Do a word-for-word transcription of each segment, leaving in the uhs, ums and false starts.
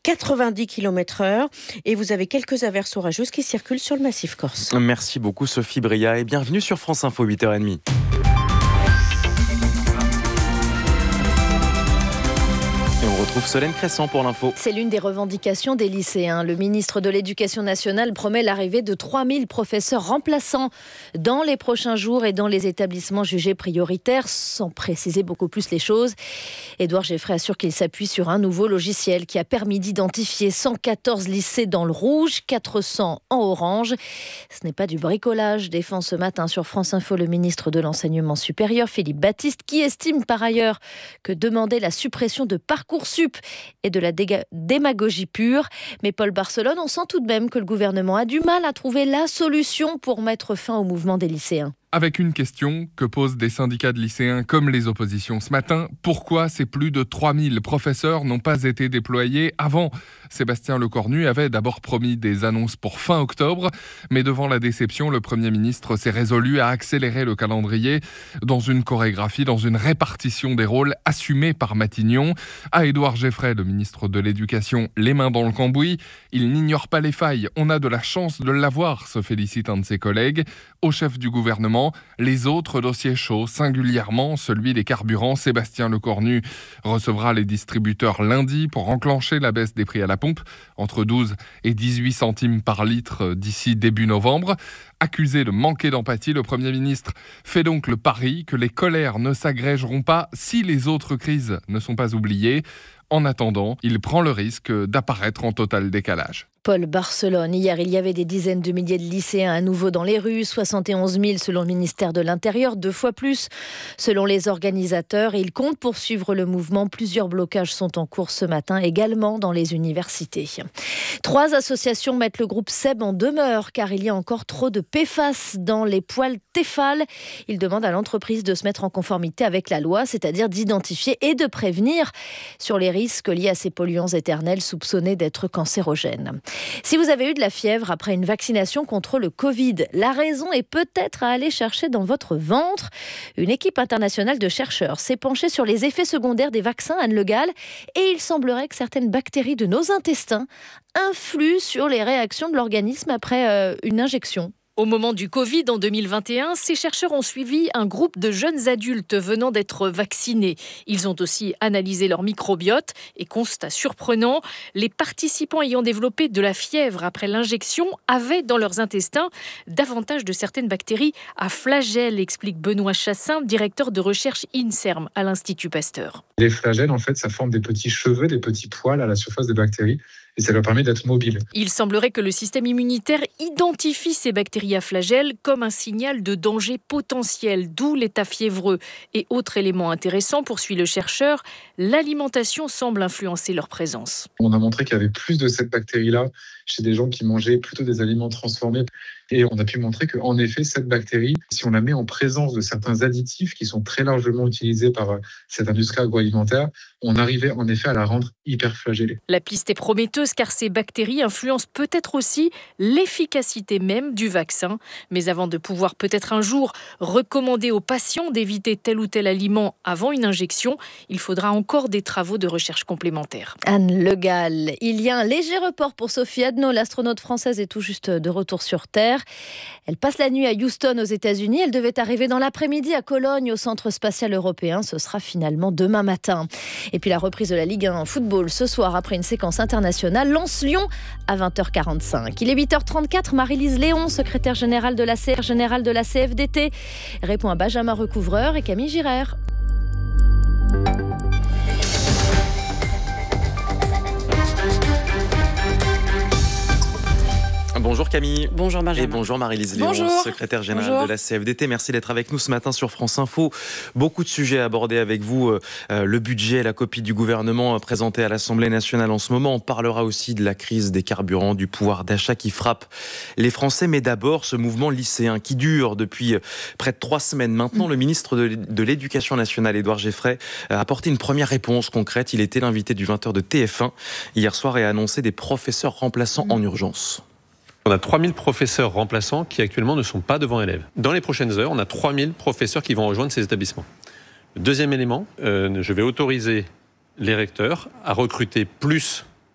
quatre-vingt-dix kilomètres heure et vous avez quelques averses orageuses qui circulent sur le massif corse. Merci beaucoup Sophie Bria et bienvenue sur France Info huit heures trente. On retrouve Solène Crescent pour l'info. C'est l'une des revendications des lycéens. Le ministre de l'Éducation nationale promet l'arrivée de trois mille professeurs remplaçants dans les prochains jours et dans les établissements jugés prioritaires, sans préciser beaucoup plus les choses. Édouard Geffray assure qu'il s'appuie sur un nouveau logiciel qui a permis d'identifier cent quatorze lycées dans le rouge, quatre cents en orange. Ce n'est pas du bricolage, défend ce matin sur France Info le ministre de l'Enseignement supérieur, Philippe Baptiste, qui estime par ailleurs que demander la suppression de Parcoursup et de la déga- démagogie pure. Mais Paul Barcelone, on sent tout de même que le gouvernement a du mal à trouver la solution pour mettre fin au mouvement des lycéens. Avec une question que posent des syndicats de lycéens comme les oppositions ce matin, pourquoi ces plus de trois mille professeurs n'ont pas été déployés avant ? Sébastien Lecornu avait d'abord promis des annonces pour fin octobre, mais devant la déception, le Premier ministre s'est résolu à accélérer le calendrier dans une chorégraphie, dans une répartition des rôles assumée par Matignon. À Édouard Geffray, le ministre de l'Éducation, les mains dans le cambouis, il n'ignore pas les failles. On a de la chance de l'avoir, se félicite un de ses collègues. Au chef du gouvernement, les autres dossiers chauds, singulièrement celui des carburants, Sébastien Lecornu recevra les distributeurs lundi pour enclencher la baisse des prix à la pompe, entre douze et dix-huit centimes par litre d'ici début novembre. Accusé de manquer d'empathie, le Premier ministre fait donc le pari que les colères ne s'agrégeront pas si les autres crises ne sont pas oubliées. En attendant, il prend le risque d'apparaître en total décalage. Paul Barcelone. Hier, il y avait des dizaines de milliers de lycéens à nouveau dans les rues, soixante et onze mille selon le ministère de l'Intérieur, deux fois plus selon les organisateurs. Et ils comptent poursuivre le mouvement. Plusieurs blocages sont en cours ce matin, également dans les universités. Trois associations mettent le groupe Seb en demeure, car il y a encore trop de P F A S dans les poêles Tefal. Ils demandent à l'entreprise de se mettre en conformité avec la loi, c'est-à-dire d'identifier et de prévenir sur les risques liés à ces polluants éternels soupçonnés d'être cancérogènes. Si vous avez eu de la fièvre après une vaccination contre le Covid, la raison est peut-être à aller chercher dans votre ventre. Une équipe internationale de chercheurs s'est penchée sur les effets secondaires des vaccins, Anne Le Gall, et il semblerait que certaines bactéries de nos intestins influent sur les réactions de l'organisme après euh, une injection. Au moment du Covid en deux mille vingt et un, ces chercheurs ont suivi un groupe de jeunes adultes venant d'être vaccinés. Ils ont aussi analysé leur microbiote et, constat surprenant, les participants ayant développé de la fièvre après l'injection avaient dans leurs intestins davantage de certaines bactéries à flagelles, explique Benoît Chassin, directeur de recherche INSERM à l'Institut Pasteur. Les flagelles, en fait, ça forme des petits cheveux, des petits poils à la surface des bactéries. Et ça leur permet d'être mobiles. Il semblerait que le système immunitaire identifie ces bactéries à flagelles comme un signal de danger potentiel, d'où l'état fiévreux. Et autre élément intéressant, poursuit le chercheur, l'alimentation semble influencer leur présence. On a montré qu'il y avait plus de cette bactérie-là chez des gens qui mangeaient plutôt des aliments transformés. Et on a pu montrer qu'en effet, cette bactérie, si on la met en présence de certains additifs qui sont très largement utilisés par cette industrie agroalimentaire, on arrivait en effet à la rendre hyperflagellée. La piste est prometteuse car ces bactéries influencent peut-être aussi l'efficacité même du vaccin. Mais avant de pouvoir peut-être un jour recommander aux patients d'éviter tel ou tel aliment avant une injection, il faudra encore des travaux de recherche complémentaires. Anne Le Gall. Il y a un léger report pour Sophie Adno, l'astronaute française est tout juste de retour sur Terre. Elle passe la nuit à Houston aux États-Unis. Elle devait arriver dans l'après-midi à Cologne au Centre spatial européen. Ce sera finalement demain matin. Et puis la reprise de la Ligue un en football ce soir après une séquence internationale. Lens-Lyon à vingt heures quarante-cinq. Il est huit heures trente-quatre. Marie-Lise Léon, secrétaire générale de la C R générale de la C F D T, répond à Benjamin Recouvreur et Camille Girard. Bonjour Camille. Bonjour Benjamin. Et bonjour Marie-Lise Léon, secrétaire générale bonjour. de la C F D T. Merci d'être avec nous ce matin sur France Info. Beaucoup de sujets à aborder avec vous. Euh, le budget, la copie du gouvernement présentée à l'Assemblée nationale en ce moment. On parlera aussi de la crise des carburants, du pouvoir d'achat qui frappe les Français. Mais d'abord, ce mouvement lycéen qui dure depuis près de trois semaines maintenant. Mmh. Le ministre de, de l'Éducation nationale, Édouard Geffray, a apporté une première réponse concrète. Il était l'invité du vingt heures de T F un hier soir et a annoncé des professeurs remplaçants mmh. en urgence. On a trois mille professeurs remplaçants qui actuellement ne sont pas devant élèves. Dans les prochaines heures, on a trois mille professeurs qui vont rejoindre ces établissements. Le deuxième élément, euh, je vais autoriser les recteurs à recruter plus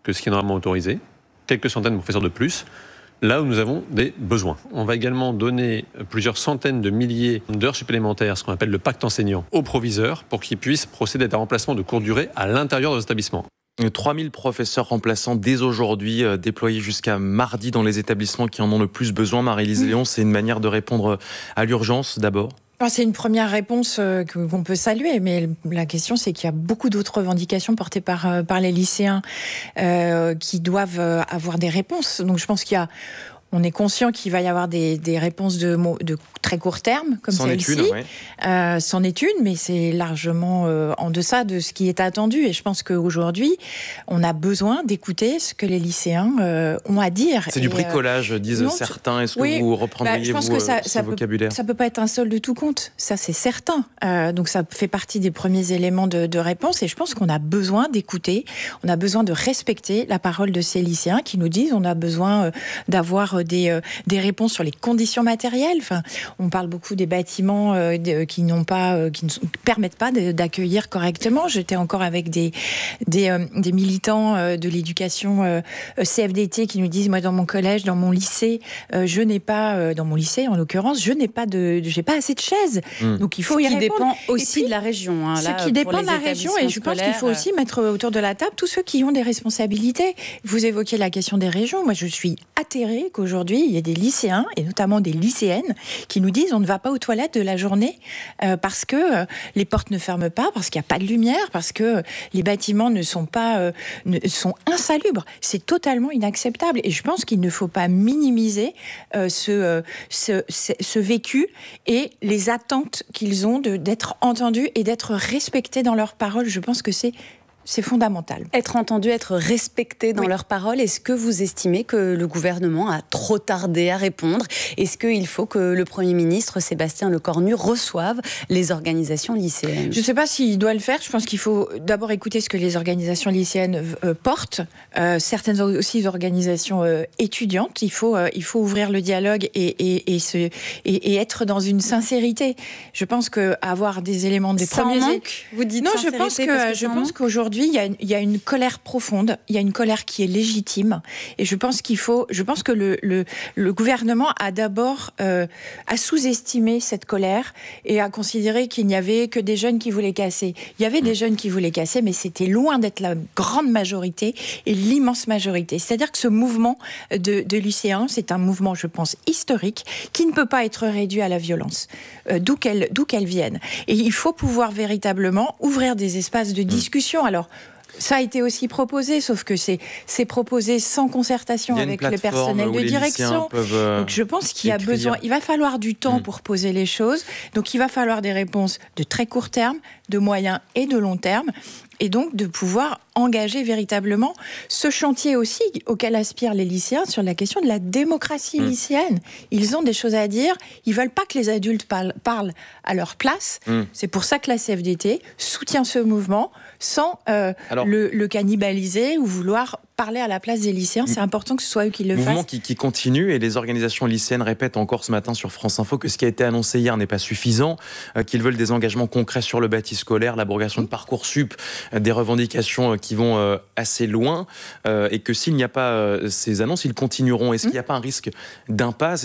que ce qui est normalement autorisé, quelques centaines de professeurs de plus, là où nous avons des besoins. On va également donner plusieurs centaines de milliers d'heures supplémentaires, ce qu'on appelle le pacte enseignant, aux proviseurs pour qu'ils puissent procéder à des remplacements de courte durée à l'intérieur de nos établissements. trois mille professeurs remplaçants dès aujourd'hui, euh, déployés jusqu'à mardi dans les établissements qui en ont le plus besoin. Marie-Lise mmh. Léon, c'est une manière de répondre à l'urgence d'abord ? C'est une première réponse qu'on peut saluer, mais la question c'est qu'il y a beaucoup d'autres revendications portées par, par les lycéens euh, qui doivent avoir des réponses. Donc je pense qu'il y a On est conscient qu'il va y avoir des, des réponses de, de très court terme, comme c'en celle-ci. Est une, ouais. euh, c'en est une, mais c'est largement euh, en deçà de ce qui est attendu. Et je pense qu'aujourd'hui, on a besoin d'écouter ce que les lycéens euh, ont à dire. C'est et, du bricolage, euh, disent non, certains. Est-ce que oui, vous reprendriez bah, je pense vous, que ça, ce ça vocabulaire peut, Ça ne peut pas être un solde de tout compte, ça c'est certain. Euh, donc ça fait partie des premiers éléments de, de réponse. Et je pense qu'on a besoin d'écouter, on a besoin de respecter la parole de ces lycéens qui nous disent on a besoin euh, d'avoir des, euh, des réponses sur les conditions matérielles. Enfin, on parle beaucoup des bâtiments euh, de, qui n'ont pas, euh, qui ne permettent pas de, d'accueillir correctement. J'étais encore avec des des, euh, des militants euh, de l'éducation euh, C F D T qui nous disent moi dans mon collège, dans mon lycée, euh, je n'ai pas, euh, dans mon lycée en l'occurrence, je n'ai pas de, j'ai pas assez de chaises. Mmh. Donc il faut ce y qui répondre. dépend aussi puis, de la région. Hein, là, ce qui dépend de la région, et je pense qu'il faut aussi mettre autour de la table tous ceux qui ont des responsabilités. Vous évoquez la question des régions. Moi, je suis atterrée qu'aujourd'hui, il y ait des lycéens, et notamment des lycéennes, qui nous disent on ne va pas aux toilettes de la journée euh, parce que euh, les portes ne ferment pas, parce qu'il n'y a pas de lumière, parce que euh, les bâtiments ne sont pas euh, ne, sont insalubres. C'est totalement inacceptable. Et je pense qu'il ne faut pas minimiser euh, ce, euh, ce, ce, ce vécu et les attentes qu'ils ont de, d'être entendus et d'être respectés dans leurs paroles. Je pense que c'est C'est fondamental. Être entendu, être respecté dans oui. leurs paroles. Est-ce que vous estimez que le gouvernement a trop tardé à répondre ? Est-ce qu'il faut que le Premier ministre, Sébastien Lecornu, reçoive les organisations lycéennes ? Je ne sais pas s'il doit le faire. Je pense qu'il faut d'abord écouter ce que les organisations lycéennes euh, portent. Euh, certaines aussi organisations euh, étudiantes. Il faut, euh, il faut ouvrir le dialogue et, et, et, se, et, et être dans une sincérité. Je pense qu'avoir des éléments des ça premiers... en manque, vous dites non, je pense, que, que je pense qu'aujourd'hui, Aujourd'hui, il y, a, il y a une colère profonde, il y a une colère qui est légitime, et je pense qu'il faut, je pense que le, le, le gouvernement a d'abord euh, a sous-estimé cette colère et a considéré qu'il n'y avait que des jeunes qui voulaient casser. Il y avait des jeunes qui voulaient casser, mais c'était loin d'être la grande majorité et l'immense majorité. C'est-à-dire que ce mouvement de, de lycéens, c'est un mouvement, je pense, historique, qui ne peut pas être réduit à la violence, euh, d'où qu'elle, d'où qu'elle vienne. Et il faut pouvoir véritablement ouvrir des espaces de discussion. Alors, ça a été aussi proposé, sauf que c'est, c'est proposé sans concertation avec le personnel de direction. Peuvent, Donc je pense qu'il y a écrire. besoin, il va falloir du temps mmh. pour poser les choses. Donc il va falloir des réponses de très court terme, de moyen et de long terme. Et donc de pouvoir engager véritablement ce chantier aussi auquel aspirent les lycéens sur la question de la démocratie mmh. lycéenne. Ils ont des choses à dire, ils veulent pas que les adultes parlent, parlent à leur place. Mmh. C'est pour ça que la C F D T soutient ce mouvement sans euh, Alors, le, le cannibaliser ou vouloir parler à la place des lycéens. C'est important que ce soit eux qui le mouvement fassent. Mouvement qui, qui continue, et les organisations lycéennes répètent encore ce matin sur France Info que ce qui a été annoncé hier n'est pas suffisant, euh, qu'ils veulent des engagements concrets sur le bâti scolaire, l'abrogation de Parcoursup, euh, des revendications euh, qui vont euh, assez loin, euh, et que s'il n'y a pas euh, ces annonces, ils continueront. Est-ce mmh. qu'il n'y a pas un risque d'impasse ?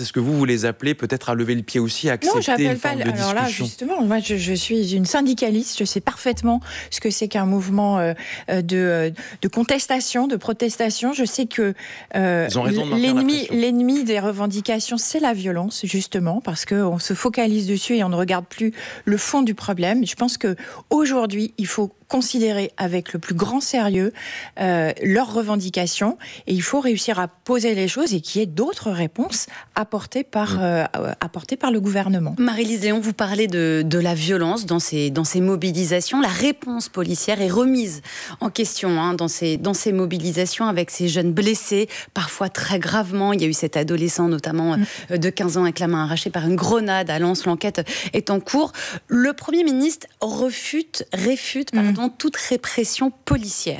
Est-ce que vous, vous les appelez peut-être à lever le pied aussi, à accepter non, j'appelle une pas, forme de discussion ? Alors là, justement, moi, je, je suis une syndicaliste, je sais parfaitement ce que c'est qu'un mouvement euh, de, de contestation, de protestation. Je sais que euh, l'ennemi, l'ennemi des revendications, c'est la violence, justement, parce qu'on se focalise dessus et on ne regarde plus le fond du problème. Je pense qu'aujourd'hui, il faut considérer avec le plus grand sérieux euh, leurs revendications, et il faut réussir à poser les choses et qu'il y ait d'autres réponses apportées par, mmh. euh, apportées par le gouvernement. Marie-Lise Léon, vous parlez de, de la violence dans ces, dans ces mobilisations. La réponse policière est remise en question hein, dans, ces, dans ces mobilisations avec ces jeunes blessés, parfois très gravement. Il y a eu cet adolescent notamment mmh. de quinze ans avec la main arrachée par une grenade à Lens. L'enquête est en cours. Le Premier ministre refute, réfute pardon, mmh. toute répression policière. Et vous ?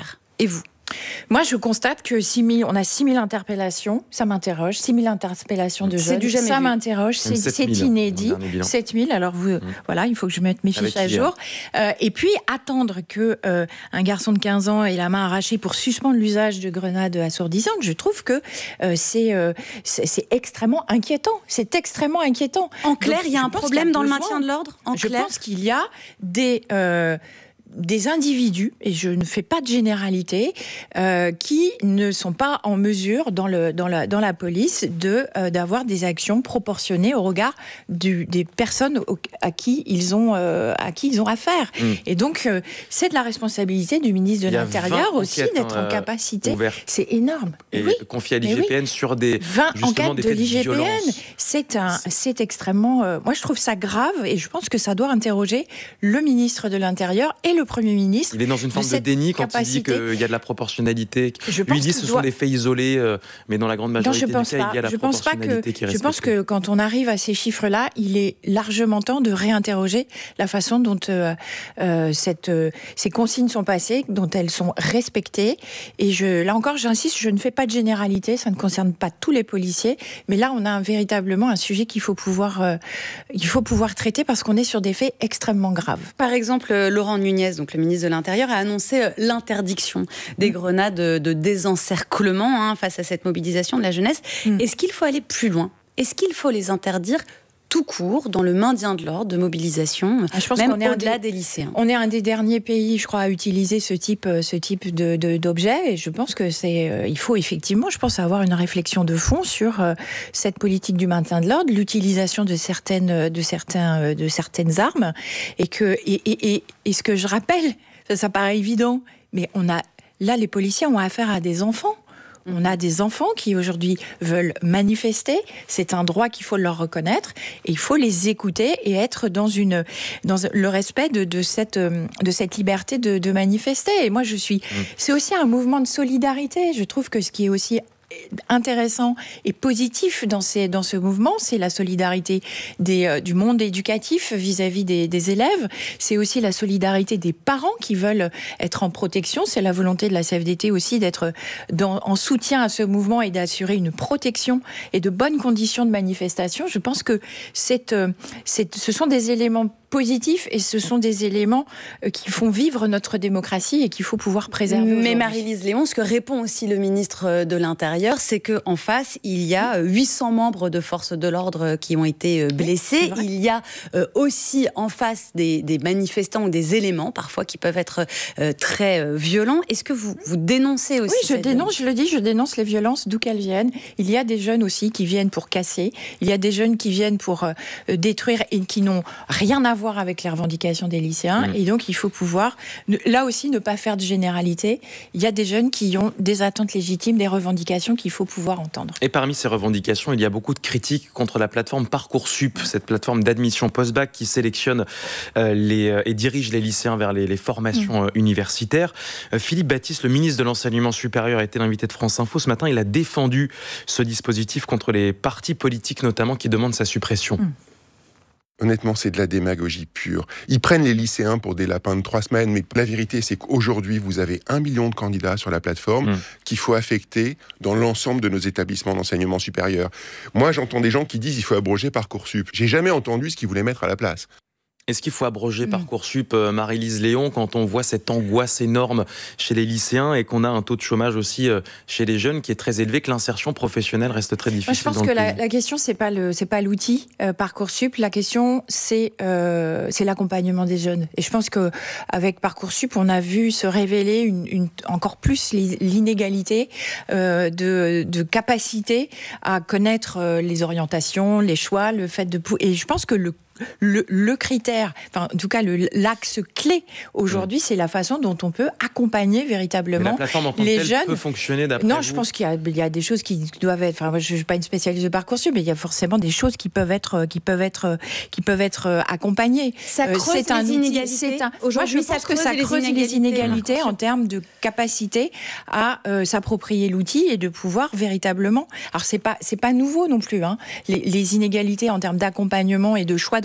Moi, je constate que six mille, on a six mille interpellations, ça m'interroge. six mille interpellations de jeunes, du ça vu. m'interroge, c'est, c'est inédit. sept mille, alors vous, mmh. voilà, il faut que je mette mes fiches Avec à jour. Euh, et puis, attendre qu'un euh, garçon de quinze ans ait la main arrachée pour suspendre l'usage de grenades assourdissantes, je trouve que euh, c'est, euh, c'est, c'est extrêmement inquiétant. C'est extrêmement inquiétant. En clair, il y a un problème dans le maintien de l'ordre. En Je clair. pense qu'il y a des... Euh, des individus, et je ne fais pas de généralité, euh, qui ne sont pas en mesure dans, le, dans, la, dans la police de, euh, d'avoir des actions proportionnées au regard du, des personnes au, à, qui ils ont, euh, à qui ils ont affaire. Mmh. Et donc, euh, c'est de la responsabilité du ministre de l'Intérieur aussi d'être en capacité. Ouvertes. C'est énorme. Et oui. confié à l'I G P N oui. sur des, vingt justement, des faits de violence. l'I G P N, c'est, un, c'est extrêmement... Euh, moi, je trouve ça grave, et je pense que ça doit interroger le ministre de l'Intérieur et le Premier ministre. Il est dans une forme de, de déni quand capacité. il dit qu'il y a de la proportionnalité. Je Lui dit que ce doit... sont des faits isolés, euh, mais dans la grande majorité non, je des cas, pas. il y a la je proportionnalité pense pas que, qui est Je pense que quand on arrive à ces chiffres-là, il est largement temps de réinterroger la façon dont euh, euh, cette, euh, ces consignes sont passées, dont elles sont respectées. Et je, là encore, j'insiste, je ne fais pas de généralité, ça ne concerne pas tous les policiers, mais là, on a un, véritablement un sujet qu'il faut pouvoir, euh, il faut pouvoir traiter parce qu'on est sur des faits extrêmement graves. Par exemple, Laurent Nunez, donc le ministre de l'Intérieur, a annoncé l'interdiction des grenades de désencerclement hein, face à cette mobilisation de la jeunesse. Mmh. Est-ce qu'il faut aller plus loin ? Est-ce qu'il faut les interdire tout court dans le maintien de l'ordre, de mobilisation, ah, je pense même qu'on est au-delà des, des lycéens. On est un des derniers pays, je crois, à utiliser ce type, ce type de, de, d'objet. Et je pense que c'est, euh, il faut effectivement, je pense, avoir une réflexion de fond sur euh, cette politique du maintien de l'ordre, l'utilisation de certaines, de certains, de certaines armes, et que, et, et, et, et ce que je rappelle, ça, ça paraît évident, mais on a, là, les policiers ont affaire à des enfants. On a des enfants qui aujourd'hui veulent manifester, c'est un droit qu'il faut leur reconnaître, et il faut les écouter et être dans, une, dans le respect de, de, cette, de cette liberté de, de manifester. Et moi, je suis... Mmh. C'est aussi un mouvement de solidarité. Je trouve que ce qui est aussi intéressant et positif dans, ces, dans ce mouvement, c'est la solidarité des, euh, du monde éducatif vis-à-vis des, des élèves. C'est aussi la solidarité des parents qui veulent être en protection. C'est la volonté de la C F D T aussi d'être dans, en soutien à ce mouvement et d'assurer une protection et de bonnes conditions de manifestation. Je pense que c'est, euh, c'est, ce sont des éléments positifs et ce sont des éléments qui font vivre notre démocratie et qu'il faut pouvoir préserver. Mais Marie-Lise Léon, ce que répond aussi le ministre de l'Intérieur, c'est qu'en face, il y a huit cents membres de forces de l'ordre qui ont été blessés. Il y a aussi en face des, des manifestants ou des éléments, parfois, qui peuvent être très violents. Est-ce que vous, vous dénoncez aussi? Oui, je dénonce, je le dis, je dénonce les violences d'où qu'elles viennent. Il y a des jeunes aussi qui viennent pour casser. Il y a des jeunes qui viennent pour euh, détruire et qui n'ont rien à voir avec les revendications des lycéens. Mmh. Et donc, il faut pouvoir, là aussi, ne pas faire de généralité. Il y a des jeunes qui ont des attentes légitimes, des revendications qu'il faut pouvoir entendre. Et parmi ces revendications, il y a beaucoup de critiques contre la plateforme Parcoursup, cette plateforme d'admission post-bac qui sélectionne euh, les, euh, et dirige les lycéens vers les, les formations mmh. euh, universitaires. Euh, Philippe Baptiste, le ministre de l'Enseignement supérieur, était l'invité de France Info ce matin. Il a défendu ce dispositif contre les partis politiques, notamment, qui demandent sa suppression. Mmh. Honnêtement, c'est de la démagogie pure. Ils prennent les lycéens pour des lapins de trois semaines, mais la vérité, c'est qu'aujourd'hui, vous avez un million de candidats sur la plateforme mmh. qu'il faut affecter dans l'ensemble de nos établissements d'enseignement supérieur. Moi, j'entends des gens qui disent qu'il faut abroger Parcoursup. J'ai jamais entendu ce qu'ils voulaient mettre à la place. Est-ce qu'il faut abroger mmh. Parcoursup, euh, Marie-Lise Léon, quand on voit cette angoisse énorme chez les lycéens et qu'on a un taux de chômage aussi euh, chez les jeunes qui est très élevé, que l'insertion professionnelle reste très difficile? Moi, je pense dans que le la, pays. la question, c'est pas le, c'est pas l'outil euh, Parcoursup. La question, c'est, euh, c'est l'accompagnement des jeunes. Et je pense que avec Parcoursup, on a vu se révéler une, une, encore plus l'inégalité euh, de, de capacité à connaître euh, les orientations, les choix, le fait de... Et je pense que le Le, le critère, enfin, en tout cas le, l'axe clé aujourd'hui, mmh. c'est la façon dont on peut accompagner véritablement les jeunes. Peut fonctionner d'après non, vous? Je pense qu'il y a, il y a des choses qui doivent être. Enfin, moi, je ne suis pas une spécialiste de Parcoursup, mais il y a forcément des choses qui peuvent être, qui peuvent être, qui peuvent être accompagnées. Ça creuse euh, c'est les un inégalités. C'est un, aujourd'hui, moi, je pense que ça creuse les inégalités, les inégalités en termes de capacité à euh, s'approprier l'outil et de pouvoir véritablement. Alors c'est pas, c'est pas nouveau non plus. Hein, les, les inégalités en termes d'accompagnement et de choix de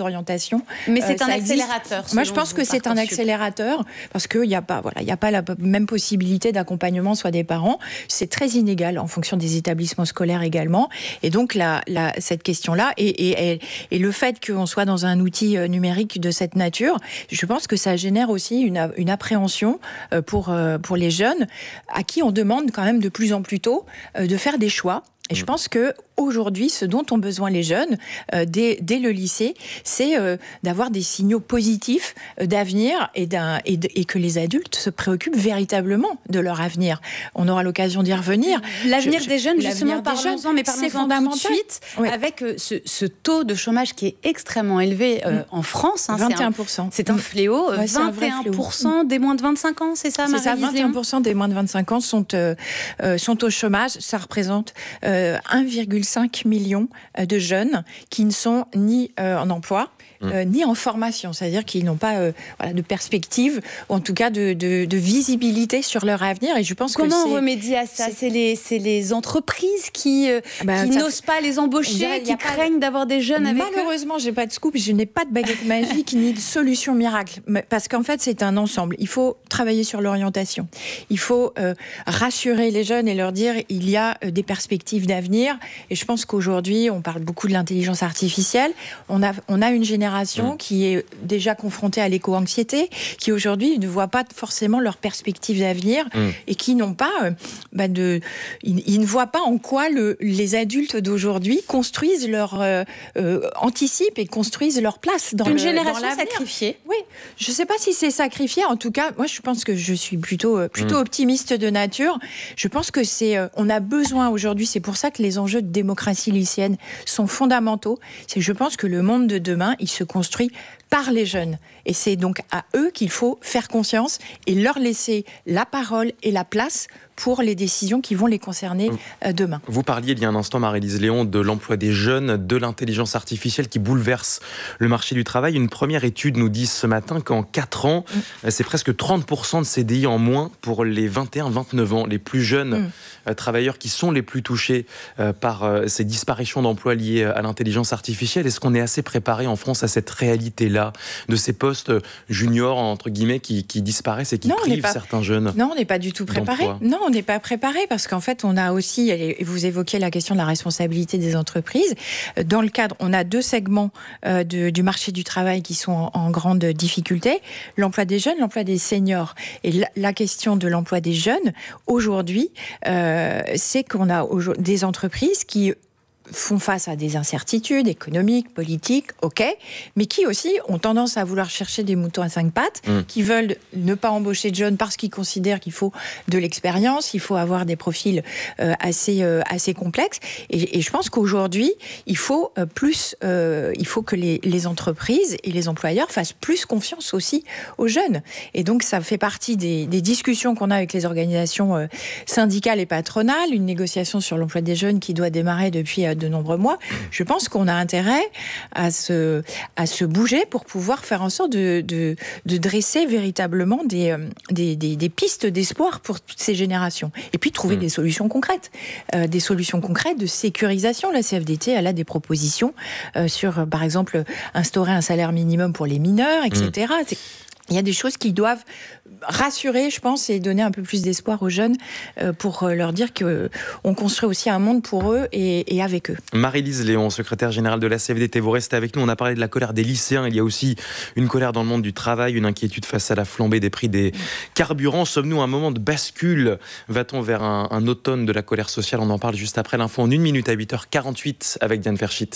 d'orientation. Mais c'est euh, un accélérateur. Moi, je pense que c'est un accélérateur parce qu'il n'y a pas, voilà, il n'y a pas la même possibilité d'accompagnement soit des parents. C'est très inégal en fonction des établissements scolaires également. Et donc, la, la, cette question-là et, et, et, et le fait qu'on soit dans un outil numérique de cette nature, je pense que ça génère aussi une, une appréhension pour, pour les jeunes à qui on demande quand même de plus en plus tôt de faire des choix. Et je pense que aujourd'hui, ce dont ont besoin les jeunes euh, dès, dès le lycée, c'est euh, d'avoir des signaux positifs euh, d'avenir et, d'un, et, de, et que les adultes se préoccupent véritablement de leur avenir. On aura l'occasion d'y revenir. L'avenir je, des jeunes, je, justement, parlons-en, mais parlons-en c'est fondamental. Tout de suite, oui. avec euh, ce, ce taux de chômage qui est extrêmement élevé euh, mmh. en France. Hein, vingt et un pour cent. C'est un, c'est un fléau. Ouais, vingt et un pour cent fléau. Des moins de vingt-cinq ans, c'est ça, Marie-Lise Léon ? C'est ça, vingt et un pour cent des moins de vingt-cinq ans sont, euh, euh, sont au chômage. Ça représente euh, un virgule cinq million de jeunes qui ne sont ni euh, en emploi, euh, mmh. ni en formation, c'est-à-dire qu'ils n'ont pas euh, voilà, de perspective, ou en tout cas de, de, de visibilité sur leur avenir. Et je pense Comment que on remédie à ça ? C'est, c'est, les, c'est les entreprises qui, euh, bah, qui n'osent pas les embaucher, dirait, qui craignent pas... d'avoir des jeunes avec eux. Malheureusement, j'ai pas de scoop, je n'ai pas de baguette magique ni de solution miracle, parce qu'en fait, c'est un ensemble. Il faut travailler sur l'orientation. Il faut euh, rassurer les jeunes et leur dire il y a euh, des perspectives d'avenir. Et je pense qu'aujourd'hui, on parle beaucoup de l'intelligence artificielle. On a, on a une génération mmh. qui est déjà confrontée à l'éco-anxiété, qui aujourd'hui ne voit pas forcément leurs perspectives d'avenir mmh. et qui n'ont pas euh, bah de, ils, ils ne voient pas en quoi le, les adultes d'aujourd'hui construisent leur euh, euh, anticipent et construisent leur place dans une le, génération dans l'avenir. Sacrifiée. Oui, je ne sais pas si c'est sacrifié. En tout cas, moi, je pense que je suis plutôt euh, plutôt mmh. optimiste de nature. Je pense que c'est, euh, on a besoin aujourd'hui. C'est pour ça que les enjeux de démocratie lycéenne sont fondamentaux. C'est que je pense que le monde de demain, il se construit par les jeunes. Et c'est donc à eux qu'il faut faire confiance et leur laisser la parole et la place pour les décisions qui vont les concerner euh, demain. Vous parliez il y a un instant, Marie-Lise Léon, de l'emploi des jeunes, de l'intelligence artificielle qui bouleverse le marché du travail. Une première étude nous dit ce matin qu'en quatre ans, mmh. c'est presque trente pour cent de C D I en moins pour les vingt et un vingt-neuf ans, les plus jeunes mmh. euh, travailleurs qui sont les plus touchés euh, par euh, ces disparitions d'emplois liées à l'intelligence artificielle. Est-ce qu'on est assez préparé en France à cette réalité-là, de ces postes juniors, entre guillemets, qui, qui disparaissent et qui non, privent pas... certains jeunes? Non, on n'est pas du tout préparé. Non, on n'est pas préparé parce qu'en fait, on a aussi, et vous évoquez la question de la responsabilité des entreprises, dans le cadre, on a deux segments euh, de, du marché du travail qui sont en, en grande difficulté, l'emploi des jeunes, l'emploi des seniors. Et la, la question de l'emploi des jeunes, aujourd'hui, euh, c'est qu'on a des entreprises qui font face à des incertitudes économiques, politiques, ok, mais qui aussi ont tendance à vouloir chercher des moutons à cinq pattes, mmh. qui veulent ne pas embaucher de jeunes parce qu'ils considèrent qu'il faut de l'expérience, il faut avoir des profils euh, assez euh, assez complexes. Et, et je pense qu'aujourd'hui, il faut euh, plus, euh, il faut que les, les entreprises et les employeurs fassent plus confiance aussi aux jeunes. Et donc, ça fait partie des, des discussions qu'on a avec les organisations euh, syndicales et patronales, une négociation sur l'emploi des jeunes qui doit démarrer depuis euh, de nombreux mois. Je pense qu'on a intérêt à se, à se bouger pour pouvoir faire en sorte de, de, de dresser véritablement des, des, des, des pistes d'espoir pour toutes ces générations. Et puis trouver mmh. des solutions concrètes. Euh, des solutions concrètes de sécurisation. La C F D T, elle a des propositions euh, sur, par exemple, instaurer un salaire minimum pour les mineurs, et cetera. Mmh. Il y a des choses qui doivent rassurer, je pense, et donner un peu plus d'espoir aux jeunes pour leur dire qu'on construit aussi un monde pour eux et, et avec eux. Marie-Lise Léon, secrétaire générale de la C F D T, vous restez avec nous. On a parlé de la colère des lycéens. Il y a aussi une colère dans le monde du travail, une inquiétude face à la flambée des prix des carburants. Sommes-nous à un moment de bascule ? Va-t-on vers un, un automne de la colère sociale ? On en parle juste après l'info en une minute à huit heures quarante-huit avec Diane Ferschit.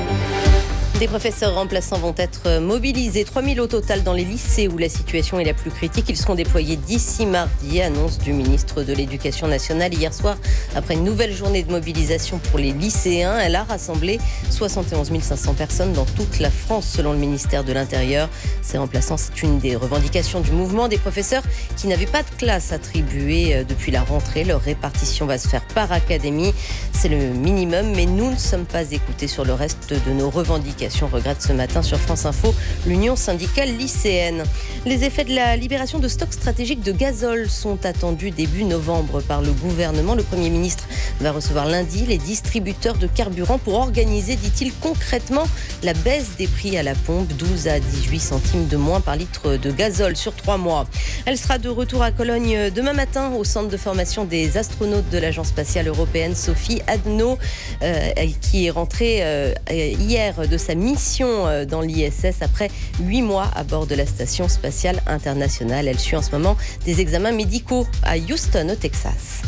Des professeurs remplaçants vont être mobilisés. trois mille au total dans les lycées où la situation est la plus critique. Ils seront déployés d'ici mardi, annonce du ministre de l'Éducation nationale hier soir. Après une nouvelle journée de mobilisation pour les lycéens, elle a rassemblé soixante et onze mille cinq cents personnes dans toute la France, selon le ministère de l'Intérieur. Ces remplaçants, c'est une des revendications du mouvement des professeurs qui n'avaient pas de classe attribuée depuis la rentrée. Leur répartition va se faire par académie. C'est le minimum, mais nous ne sommes pas écoutés sur le reste de nos revendications, regrette ce matin sur France Info l'Union syndicale lycéenne. Les effets de la libération de stocks stratégiques de gazole sont attendus début novembre par le gouvernement. Le Premier ministre va recevoir lundi les distributeurs de carburant pour organiser, dit-il, concrètement la baisse des prix à la pompe, douze à dix-huit centimes de moins par litre de gazole sur trois mois. Elle sera de retour à Cologne demain matin au centre de formation des astronautes de l'Agence spatiale européenne, Sophie Adno, euh, qui est rentrée euh, hier de sa mission euh, dans l'I S S après huit mois à bord de la station spatiale internationale. Elle suit en ce moment des examens médicaux à Houston, au Texas.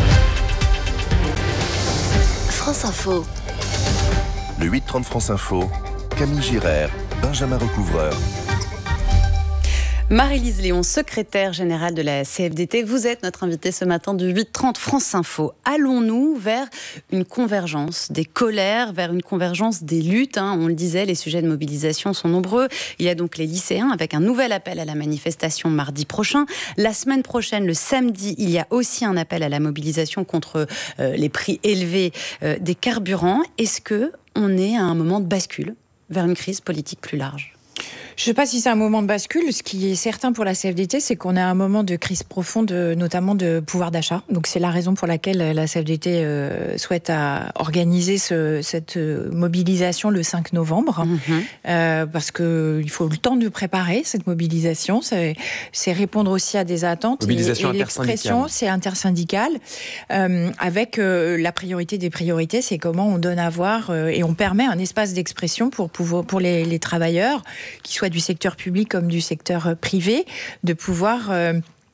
France Info. Le huit trente France Info, Camille Girard, Benjamin Recouvreur. Marie-Lise Léon, secrétaire générale de la C F D T, vous êtes notre invitée ce matin du huit trente France Info. Allons-nous vers une convergence des colères, vers une convergence des luttes, hein, on le disait, les sujets de mobilisation sont nombreux. Il y a donc les lycéens avec un nouvel appel à la manifestation mardi prochain. La semaine prochaine, le samedi, il y a aussi un appel à la mobilisation contre euh, les prix élevés euh, des carburants. Est-ce qu'on est à un moment de bascule vers une crise politique plus large ? Je ne sais pas si c'est un moment de bascule. Ce qui est certain pour la C F D T, c'est qu'on a un moment de crise profonde, notamment de pouvoir d'achat. Donc c'est la raison pour laquelle la C F D T euh, souhaite à organiser ce, cette mobilisation le cinq novembre. Mmh. Euh, parce qu'il faut le temps de préparer cette mobilisation. C'est, c'est répondre aussi à des attentes. Mobilisation et, et l'expression, c'est intersyndical. Euh, avec euh, la priorité des priorités, c'est comment on donne à voir euh, et on permet un espace d'expression pour, pouvoir, pour les, les travailleurs, qui soient du secteur public comme du secteur privé, de pouvoir euh,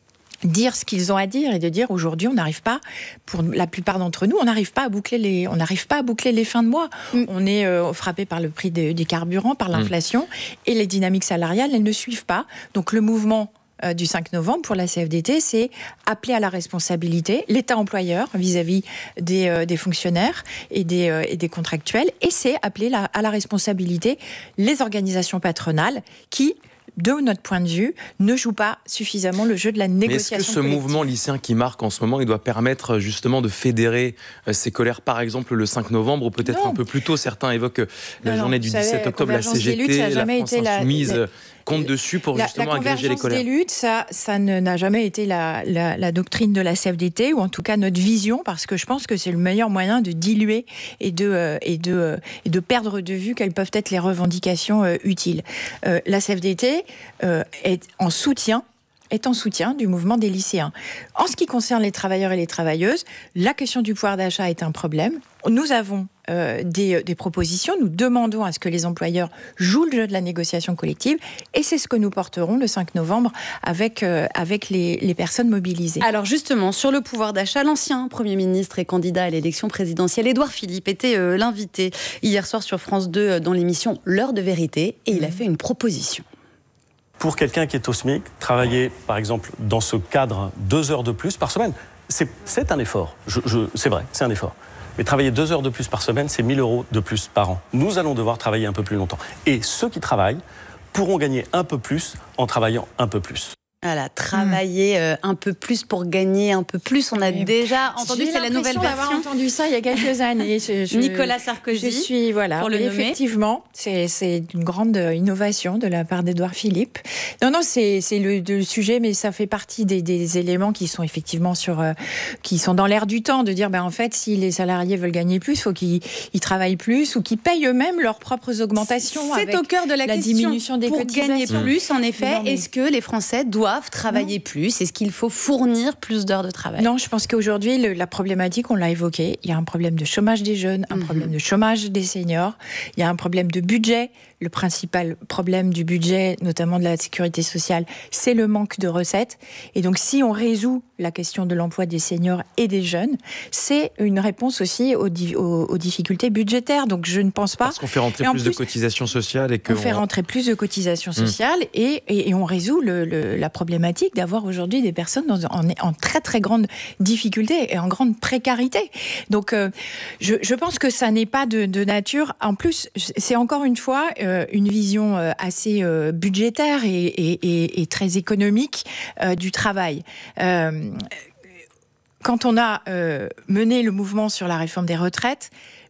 dire ce qu'ils ont à dire et de dire aujourd'hui on n'arrive pas, pour la plupart d'entre nous, on n'arrive pas à boucler les, on n'arrive pas à boucler les fins de mois. Mm. On est euh, frappé par le prix de, des carburants, par l'inflation mm. et les dynamiques salariales, elles ne suivent pas. Donc le mouvement du cinq novembre pour la C F D T, c'est appeler à la responsabilité l'État employeur vis-à-vis des, euh, des fonctionnaires et des, euh, et des contractuels, et c'est appeler la, à la responsabilité les organisations patronales qui, de notre point de vue, ne jouent pas suffisamment le jeu de la négociation. Mais est-ce que ce collective. mouvement lycéen qui marque en ce moment, il doit permettre justement de fédérer ces colères, par exemple le cinq novembre, ou peut-être non. un peu plus tôt, certains évoquent la non, journée non, du dix-sept savez, octobre, la C G T, luttes, la France Insoumise... La... compte dessus pour la, justement la agréger les colères. La convergence des luttes, ça, ça ne, n'a jamais été la, la, la doctrine de la C F D T, ou en tout cas notre vision, parce que je pense que c'est le meilleur moyen de diluer et de, euh, et de, euh, et de perdre de vue quelles peuvent être les revendications euh, utiles. Euh, la C F D T euh, est en soutien est en soutien du mouvement des lycéens. En ce qui concerne les travailleurs et les travailleuses, la question du pouvoir d'achat est un problème. Nous avons euh, des, des propositions, nous demandons à ce que les employeurs jouent le jeu de la négociation collective, et c'est ce que nous porterons le cinq novembre avec, euh, avec les, les personnes mobilisées. Alors justement, sur le pouvoir d'achat, l'ancien Premier ministre et candidat à l'élection présidentielle, Édouard Philippe, était euh, l'invité hier soir sur France deux euh, dans l'émission L'heure de vérité, et mmh. il a fait une proposition. Pour quelqu'un qui est au SMIC, travailler, par exemple, dans ce cadre, deux heures de plus par semaine, c'est, c'est un effort. Je, je, c'est vrai, c'est un effort. Mais travailler deux heures de plus par semaine, c'est mille euros de plus par an. Nous allons devoir travailler un peu plus longtemps. Et ceux qui travaillent pourront gagner un peu plus en travaillant un peu plus. Voilà, travailler euh, un peu plus pour gagner un peu plus. On a oui. déjà entendu, c'est la nouvelle version. J'ai l'impression d'avoir entendu ça il y a quelques années. Je, je, Nicolas Sarkozy, je suis, voilà, pour le nommer. Effectivement, c'est, c'est une grande innovation de la part d'Édouard Philippe. Non, non, c'est, c'est le, le sujet, mais ça fait partie des, des éléments qui sont effectivement sur, euh, qui sont dans l'air du temps, de dire, ben en fait, si les salariés veulent gagner plus, il faut qu'ils ils travaillent plus ou qu'ils payent eux-mêmes leurs propres augmentations. C'est avec au cœur de la, la question. Diminution des pour cotisations. Gagner plus, en effet, non, mais... est-ce que les Français doivent travailler non. plus? Est-ce qu'il faut fournir plus d'heures de travail? Non, je pense qu'aujourd'hui, le, la problématique, on l'a évoqué, il y a un problème de chômage des jeunes, un mmh. problème de chômage des seniors, il y a un problème de budget. Le principal problème du budget, notamment de la sécurité sociale, c'est le manque de recettes. Et donc, si on résout la question de l'emploi des seniors et des jeunes, c'est une réponse aussi aux, di- aux, aux difficultés budgétaires. Donc, je ne pense pas... Parce qu'on fait rentrer plus, plus de cotisations sociales et que... On fait rentrer plus de cotisations sociales mmh. et, et, et on résout le, le, la problématique d'avoir aujourd'hui des personnes dans, en, en très, très grande difficulté et en grande précarité. Donc, euh, je, je pense que ça n'est pas de, de nature... En plus, c'est encore une fois... Euh, une vision assez budgétaire et, et, et, et très économique euh, du travail. Euh, quand on a euh, mené le mouvement sur la réforme des retraites,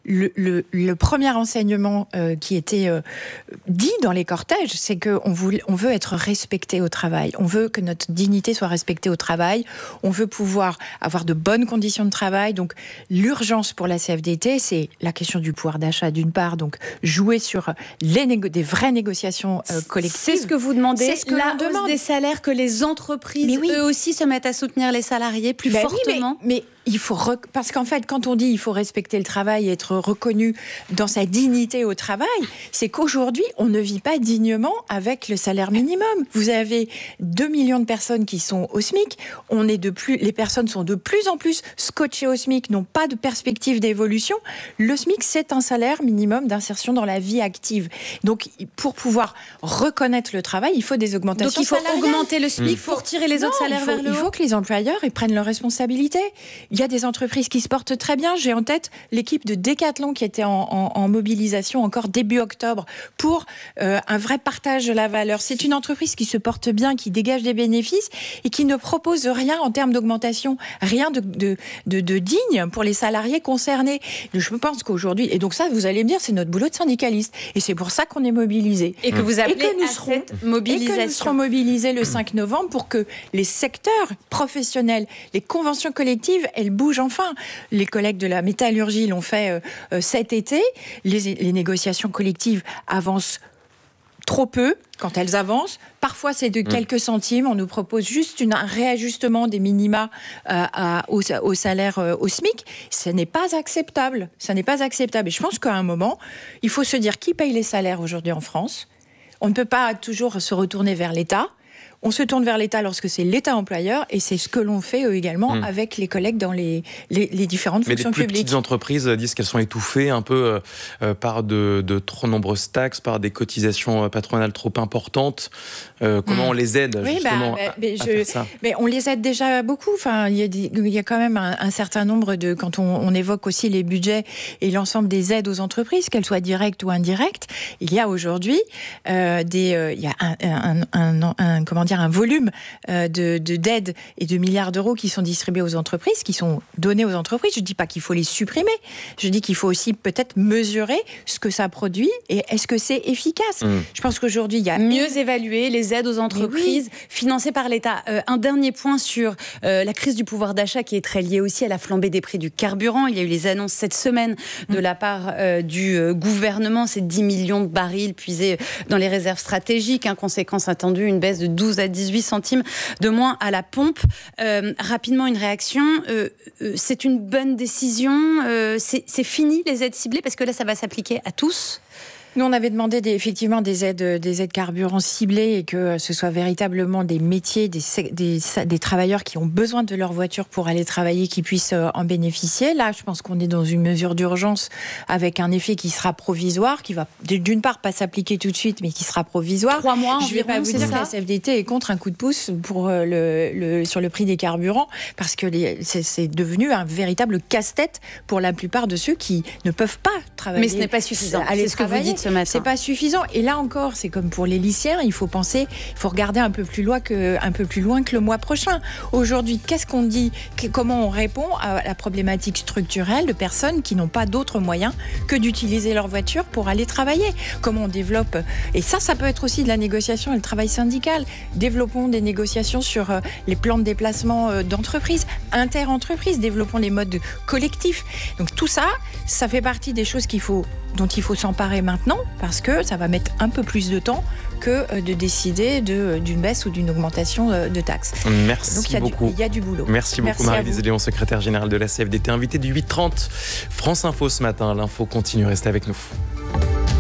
le, le, le premier enseignement euh, qui était euh, dit dans les cortèges, c'est qu'on on veut être respecté au travail. On veut que notre dignité soit respectée au travail. On veut pouvoir avoir de bonnes conditions de travail. Donc, l'urgence pour la C F D T, c'est la question du pouvoir d'achat d'une part. Donc, jouer sur les négo- des vraies négociations euh, collectives. C'est ce que vous demandez. C'est ce que la l'on demande. Hausse des salaires, que les entreprises, oui. eux aussi, se mettent à soutenir les salariés plus ben fortement. Oui, mais, mais il faut rec... parce qu'en fait, quand on dit il faut respecter le travail et être reconnu dans sa dignité au travail, c'est qu'aujourd'hui, on ne vit pas dignement avec le salaire minimum. Vous avez deux millions de personnes qui sont au SMIC. On est de plus, les personnes sont de plus en plus scotchées au SMIC, n'ont pas de perspective d'évolution. Le SMIC, c'est un salaire minimum d'insertion dans la vie active. Donc, pour pouvoir reconnaître le travail, il faut des augmentations. Donc, il faut salariales. augmenter le SMIC mmh. pour tirer les non, autres salaires faut, vers le haut. Il faut que les employeurs ils prennent leurs responsabilités. Il y a des entreprises qui se portent très bien. J'ai en tête l'équipe de Decathlon qui était en, en, en mobilisation encore début octobre pour euh, un vrai partage de la valeur. C'est une entreprise qui se porte bien, qui dégage des bénéfices et qui ne propose rien en termes d'augmentation, rien de, de, de, de digne pour les salariés concernés. Je pense qu'aujourd'hui, et donc ça, vous allez me dire, c'est notre boulot de syndicaliste. Et c'est pour ça qu'on est mobilisés. Et que vous appelez et que nous à serons, cette mobilisation. Et que nous serons mobilisés le cinq novembre pour que les secteurs professionnels, les conventions collectives, elles bougent enfin. Les collègues de la métallurgie l'ont fait euh, cet été. Les, les négociations collectives avancent trop peu quand elles avancent. Parfois, c'est de quelques centimes. On nous propose juste une, un réajustement des minima euh, à, au, au salaire euh, au SMIC. Ce n'est pas acceptable. Ça n'est pas acceptable. Et je pense qu'à un moment, il faut se dire qui paye les salaires aujourd'hui en France. On ne peut pas toujours se retourner vers l'État. On se tourne vers l'État lorsque c'est l'État employeur et c'est ce que l'on fait euh, également mmh. avec les collègues dans les, les, les différentes Mais fonctions publiques. Mais les plus publiques. petites entreprises disent qu'elles sont étouffées un peu euh, par de, de trop nombreuses taxes, par des cotisations patronales trop importantes. Euh, comment mmh. on les aide oui, justement bah, bah, à, mais à je, faire ça mais on les aide déjà beaucoup. Enfin, il y a, des, il y a quand même un, un certain nombre de... Quand on, on évoque aussi les budgets et l'ensemble des aides aux entreprises, qu'elles soient directes ou indirectes, il y a aujourd'hui euh, des... Euh, il y a un, un, un, un, un, comment dire, un volume De, de, d'aides et de milliards d'euros qui sont distribués aux entreprises, qui sont donnés aux entreprises. Je ne dis pas qu'il faut les supprimer. Je dis qu'il faut aussi peut-être mesurer ce que ça produit et est-ce que c'est efficace. Mmh. Je pense qu'aujourd'hui, il y a... Mieux évaluer les aides aux entreprises oui. financées par l'État. Euh, un dernier point sur euh, la crise du pouvoir d'achat qui est très liée aussi à la flambée des prix du carburant. Il y a eu les annonces cette semaine de mmh. la part euh, du euh, gouvernement. C'est dix millions de barils puisés dans les réserves stratégiques. Hein, conséquence attendue, une baisse de douze à dix-huit centimes de moins à la pompe. Euh, rapidement, une réaction. Euh, euh, c'est une bonne décision. Euh, c'est, c'est fini les aides ciblées parce que là, ça va s'appliquer à tous. Nous, on avait demandé des, effectivement des aides, des aides carburants ciblées et que ce soit véritablement des métiers, des, des, des travailleurs qui ont besoin de leur voiture pour aller travailler, qui puissent en bénéficier. Là, je pense qu'on est dans une mesure d'urgence avec un effet qui sera provisoire, qui va d'une part pas s'appliquer tout de suite, mais qui sera provisoire. Trois mois Je ne vais pas vous dire que la C F D T est contre un coup de pouce pour le, le, sur le prix des carburants, parce que les, c'est, c'est devenu un véritable casse-tête pour la plupart de ceux qui ne peuvent pas travailler. Mais ce n'est pas suffisant. Aller c'est ce que vous dites. C'est pas suffisant. Et là encore, c'est comme pour les lycéens, il faut penser, il faut regarder un peu plus loin que, un peu plus loin que le mois prochain. Aujourd'hui, qu'est-ce qu'on dit ? Comment on répond à la problématique structurelle de personnes qui n'ont pas d'autres moyens que d'utiliser leur voiture pour aller travailler ? Comment on développe ? Et ça, ça peut être aussi de la négociation et le travail syndical. Développons des négociations sur les plans de déplacement d'entreprise, inter-entreprises, développons les modes collectifs. Donc tout ça, ça fait partie des choses qu'il faut, dont il faut s'emparer maintenant, parce que ça va mettre un peu plus de temps que de décider de, d'une baisse ou d'une augmentation de taxes. Merci Donc, il y a beaucoup. Du, il y a du boulot. Merci, Merci beaucoup Marie-Lise Léon, secrétaire générale de la C F D T, invitée du huit trente France Info ce matin. L'info continue, restez avec nous.